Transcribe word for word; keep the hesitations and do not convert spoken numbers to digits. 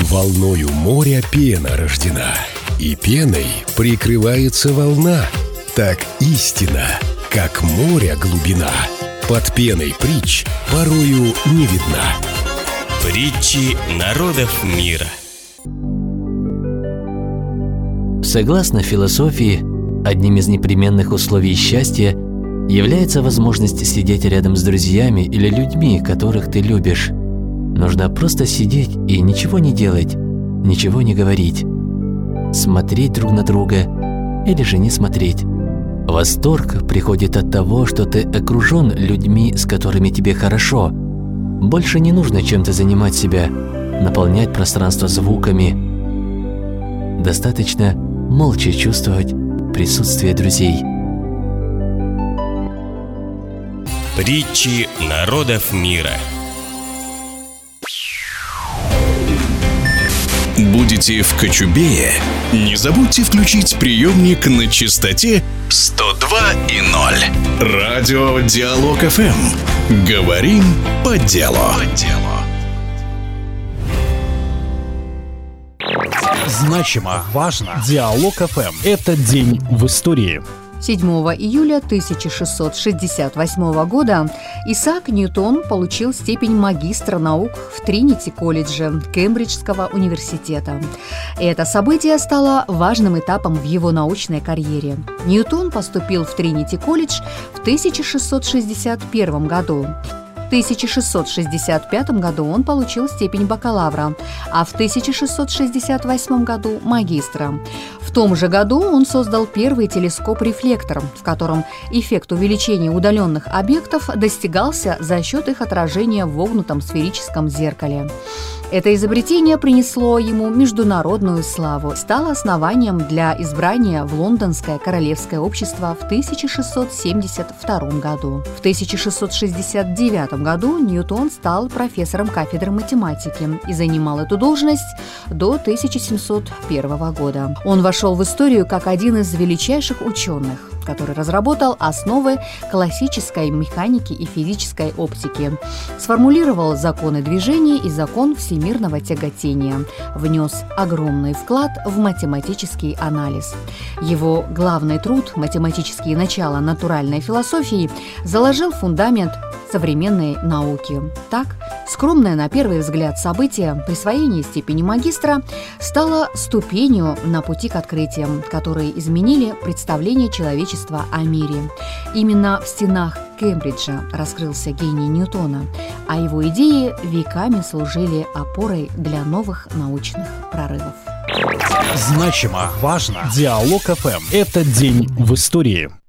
Волною моря пена рождена, и пеной прикрывается волна. Так истина, как море глубина, под пеной притч порою не видна. Притчи народов мира. Согласно философии, одним из непременных условий счастья является возможность сидеть рядом с друзьями или людьми, которых ты любишь. Нужно просто сидеть и ничего не делать, ничего не говорить, смотреть друг на друга или же не смотреть. Восторг приходит от того, что ты окружен людьми, с которыми тебе хорошо. Больше не нужно чем-то занимать себя, наполнять пространство звуками. Достаточно молча чувствовать присутствие друзей. Притчи народов мира. Будете в Кочубее? Не забудьте включить приемник на частоте сто два и ноль. Радио Диалог эф эм. Говорим по делу. Значимо, важно. Диалог эф эм. Это день в истории. седьмого июля тысяча шестьсот шестьдесят восьмого года Исаак Ньютон получил степень магистра наук в Тринити-колледже Кембриджского университета. Это событие стало важным этапом в его научной карьере. Ньютон поступил в Тринити-колледж в тысяча шестьсот шестьдесят первом году. В тысяча шестьсот шестьдесят пятом году он получил степень бакалавра, а в тысяча шестьсот шестьдесят восьмом году – магистра. В том же году он создал первый телескоп-рефлектор, в котором эффект увеличения удаленных объектов достигался за счет их отражения в вогнутом сферическом зеркале. Это изобретение принесло ему международную славу, стало основанием для избрания в Лондонское королевское общество в тысяча шестьсот семьдесят втором году. В тысяча шестьсот шестьдесят девятом году Ньютон стал профессором кафедры математики и занимал эту должность до тысяча семьсот первого года. Он вошел в историю как один из величайших ученых, который разработал основы классической механики и физической оптики, сформулировал законы движения и закон всемирного тяготения, внес огромный вклад в математический анализ. Его главный труд «Математические начала натуральной философии» заложил фундамент современной науки. Так, скромное на первый взгляд событие, присвоение степени магистра, стало ступенью на пути к открытиям, которые изменили представление человечества о мире. Именно в стенах Кембриджа раскрылся гений Ньютона, а его идеи веками служили опорой для новых научных прорывов. Значимо, важно. Диалог эф эм. Это день в истории.